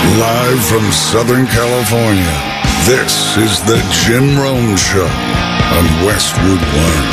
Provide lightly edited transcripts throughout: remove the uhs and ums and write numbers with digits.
Live from Southern California, this is the Jim Rome Show on Westwood One.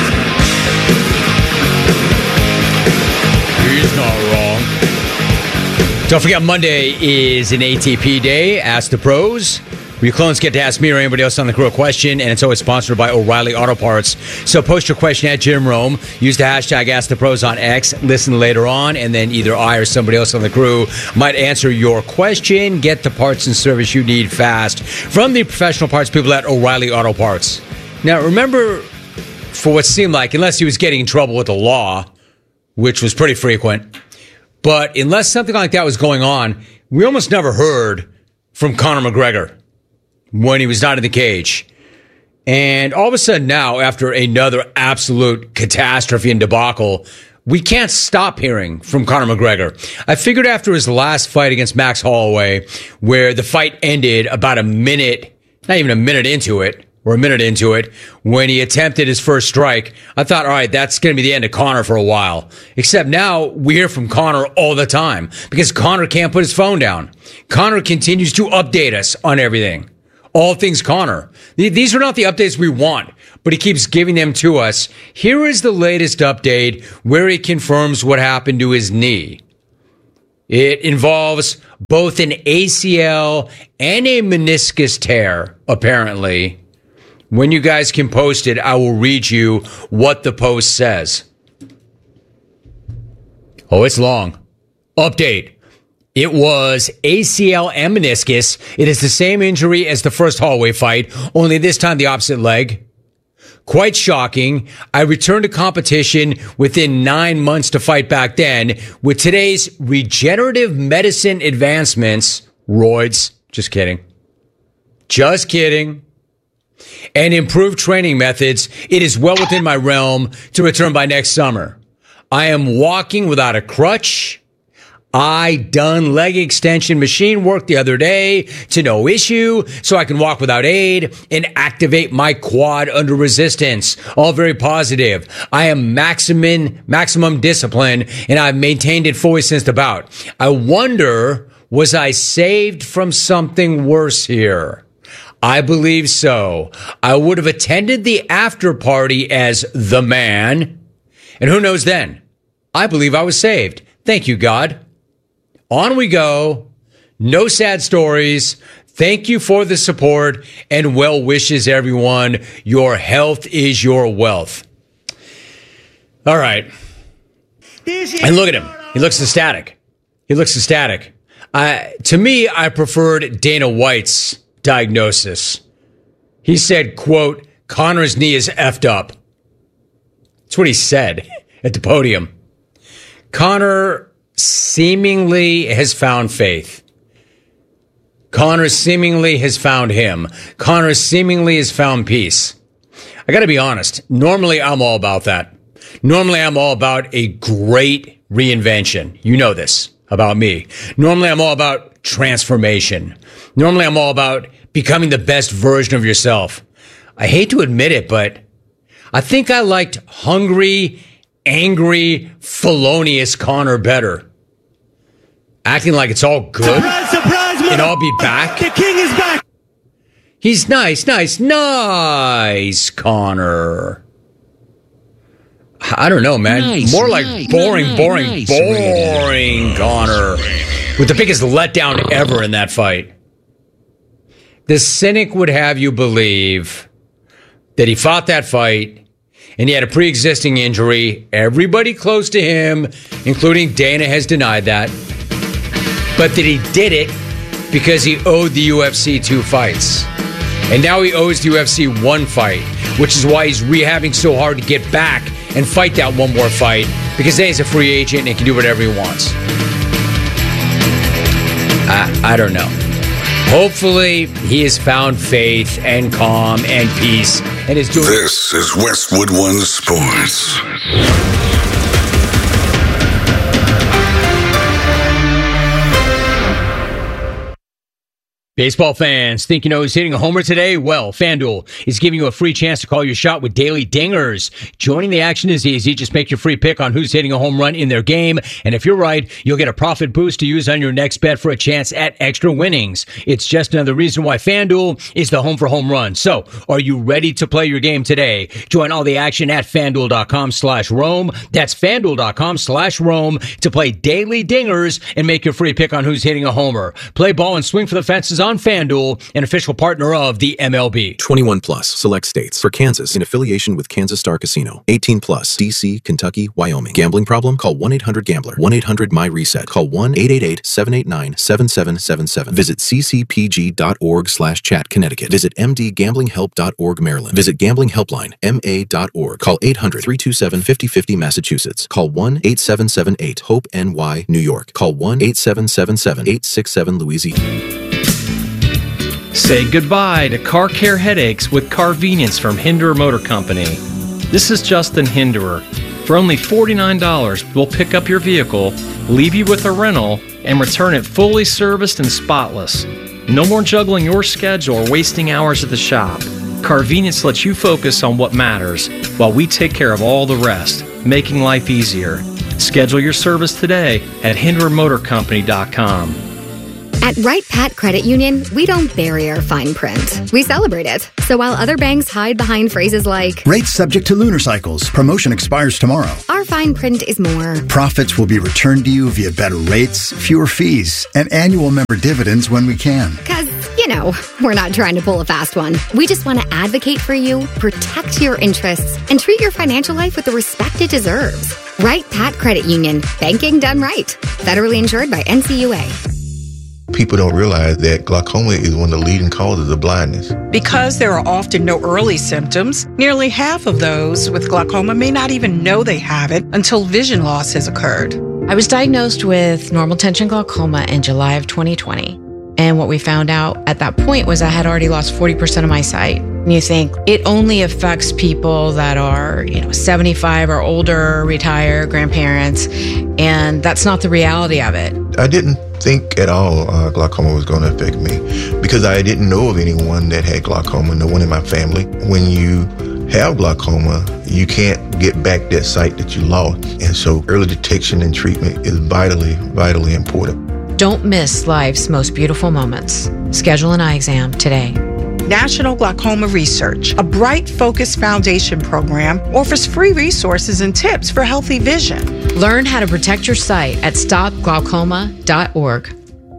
He's not wrong. Don't forget, Monday is an ATP day. Ask the pros. Your clones get to ask me or anybody else on the crew a question, and it's always sponsored by O'Reilly Auto Parts. So post your question at Jim Rome. Use the hashtag #AskThePros on X. Listen later on, and then either I or somebody else on the crew might answer your question. Get the parts and service you need fast from the professional parts people at O'Reilly Auto Parts. Now, remember, for what seemed like, unless he was getting in trouble with the law, which was pretty frequent, but unless something like that was going on, we almost never heard from Conor McGregor when he was not in the cage. And all of a sudden now, after another absolute catastrophe and debacle, we can't stop hearing from Conor McGregor. I figured after his last fight against Max Holloway, where the fight ended about a minute, not even a minute into it, or a minute into it, when he attempted his first strike, I thought, all right, that's going to be the end of Conor for a while. Except now we hear from Conor all the time because Conor can't put his phone down. Conor continues to update us on everything. All things Conor. These are not the updates we want, but he keeps giving them to us. Here is the latest update where he confirms what happened to his knee. It involves both an ACL and a meniscus tear, apparently. When you guys can post it, I will read you what the post says. Oh, it's long. Update. It was ACL and meniscus. It is the same injury as the first Holloway fight, only this time the opposite leg. Quite shocking. I returned to competition within 9 months to fight back then. With today's regenerative medicine advancements, roids, just kidding, and improved training methods, it is well within my realm to return by next summer. I am walking without a crutch. I done leg extension machine work the other day to no issue, so I can walk without aid and activate my quad under resistance. All very positive. I am maximum discipline, and I've maintained it fully since the bout. I wonder, was I saved from something worse here? I believe so. I would have attended the after party as the man, and who knows then? I believe I was saved. Thank you, God. On we go. No sad stories. Thank you for the support and well wishes, everyone. Your health is your wealth. All right. And look at him. He looks ecstatic. To me, I preferred Dana White's diagnosis. He said, quote, Conor's knee is effed up. That's what he said at the podium. Conor seemingly has found faith. Conor seemingly has found him. Conor seemingly has found peace. I got to be honest. Normally, I'm all about that. Normally, I'm all about a great reinvention. You know this about me. Normally, I'm all about transformation. Normally, I'm all about becoming the best version of yourself. I hate to admit it, but I think I liked hungry, angry, felonious Conor better. Acting like it's all good. Surprise, surprise, and I'll be back. The king is back. He's nice, Conor. I don't know, man. More like boring Conor. With the biggest letdown ever in that fight. The cynic would have you believe that he fought that fight and he had a pre-existing injury. Everybody close to him, including Dana, has denied that. But that he did it because he owed the UFC 2 fights. And now he owes the UFC 1 fight, which is why he's rehabbing so hard to get back and fight that one more fight, because then he's a free agent and he can do whatever he wants. I don't know. Hopefully, he has found faith and calm and peace and is doing... This is Westwood One Sports. Baseball fans, think you know who's hitting a homer today? Well, FanDuel is giving you a free chance to call your shot with daily dingers. Joining the action is easy. Just make your free pick on who's hitting a home run in their game. And if you're right, you'll get a profit boost to use on your next bet for a chance at extra winnings. It's just another reason why FanDuel is the home for home runs. So, are you ready to play your game today? Join all the action at FanDuel.com/Rome. That's FanDuel.com/Rome to play daily dingers and make your free pick on who's hitting a homer. Play ball and swing for the fences on FanDuel, an official partner of the MLB. 21 plus, select states. For Kansas, in affiliation with Kansas Star Casino. 18 plus, D.C., Kentucky, Wyoming. Gambling problem? Call 1-800-GAMBLER. 1-800-MY-RESET. Call 1-888-789-7777. Visit ccpg.org/chat, Connecticut. Visit mdgamblinghelp.org, Maryland. Visit Gambling Helpline, ma.org. Call 800-327-5050, Massachusetts. Call 1-8778-HOPE-NY, New York. Call 1-8777-867, Louisiana. Say goodbye to car care headaches with Carvenience from Hinderer Motor Company. This is Justin Hinderer. For only $49, we'll pick up your vehicle, leave you with a rental, and return it fully serviced and spotless. No more juggling your schedule or wasting hours at the shop. Carvenience lets you focus on what matters while we take care of all the rest, making life easier. Schedule your service today at HindererMotorCompany.com. At Wright Pat Credit Union, we don't bury our fine print. We celebrate it. So while other banks hide behind phrases like, rates subject to lunar cycles, promotion expires tomorrow, our fine print is more, profits will be returned to you via better rates, fewer fees, and annual member dividends when we can. Because, you know, we're not trying to pull a fast one. We just want to advocate for you, protect your interests, and treat your financial life with the respect it deserves. Wright Pat Credit Union. Banking done right. Federally insured by NCUA. People don't realize that glaucoma is one of the leading causes of blindness. Because there are often no early symptoms, nearly half of those with glaucoma may not even know they have it until vision loss has occurred. I was diagnosed with normal tension glaucoma in July of 2020. And what we found out at that point was I had already lost 40% of my sight. And you think it only affects people that are, 75 or older, retired, grandparents, and that's not the reality of it. I didn't think at all glaucoma was going to affect me because I didn't know of anyone that had glaucoma, no one in my family. When you have glaucoma, you can't get back that sight that you lost. And so early detection and treatment is vitally, vitally important. Don't miss life's most beautiful moments. Schedule an eye exam today. National Glaucoma Research, a Bright Focus Foundation program, offers free resources and tips for healthy vision. Learn how to protect your sight at stopglaucoma.org.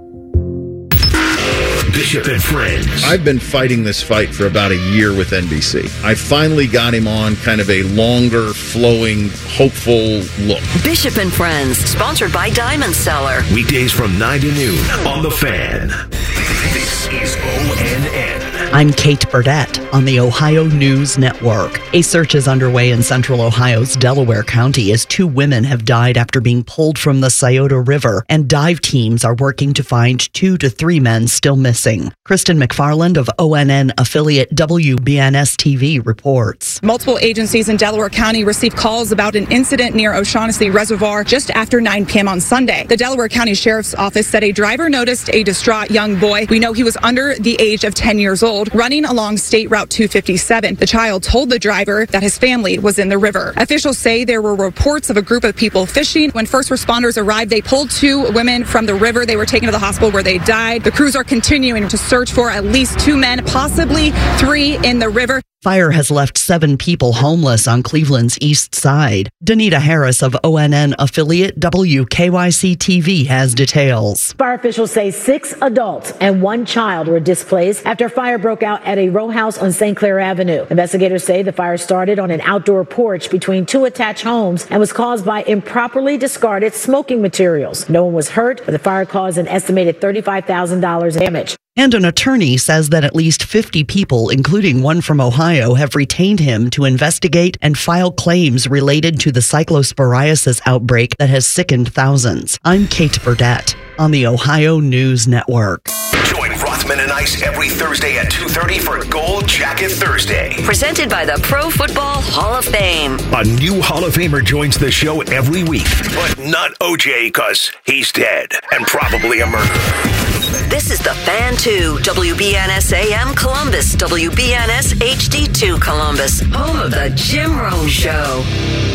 Bishop and Friends. I've been fighting this fight for about a year with NBC. I finally got him on kind of a longer, flowing, hopeful look. Bishop and Friends, sponsored by Diamond Seller. Weekdays from 9 to noon on The Fan. This is ONN. I'm Kate Burdett on the Ohio News Network. A search is underway in central Ohio's Delaware County as 2 women have died after being pulled from the Scioto River, and dive teams are working to find 2 to 3 men still missing. Kristen McFarland of ONN affiliate WBNS-TV reports. Multiple agencies in Delaware County received calls about an incident near O'Shaughnessy Reservoir just after 9 p.m. on Sunday. The Delaware County Sheriff's Office said a driver noticed a distraught young boy. We know he was under the age of 10 years old, running along State Route 257. The child told the driver that his family was in the river. Officials say there were reports of a group of people fishing. When first responders arrived, they pulled 2 women from the river. They were taken to the hospital where they died. The crews are continuing to search for at least 2 men, possibly 3 in the river. Fire has left 7 people homeless on Cleveland's east side. Danita Harris of ONN affiliate WKYC-TV has details. Fire officials say 6 adults and 1 child were displaced after fire broke out at a row house on St. Clair Avenue. Investigators say the fire started on an outdoor porch between 2 attached homes and was caused by improperly discarded smoking materials. No one was hurt, but the fire caused an estimated $35,000 damage. And an attorney says that at least 50 people, including one from Ohio, have retained him to investigate and file claims related to the cyclosporiasis outbreak that has sickened thousands. I'm Kate Burdett on the Ohio News Network. Join Rothman Hoffman and Ice every Thursday at 2:30 for Gold Jacket Thursday. Presented by the Pro Football Hall of Fame. A new Hall of Famer joins the show every week. But not OJ, because he's dead and probably a murderer. This is the Fan 2, WBNS AM Columbus, WBNS HD2 Columbus, home of the Jim Rome Show.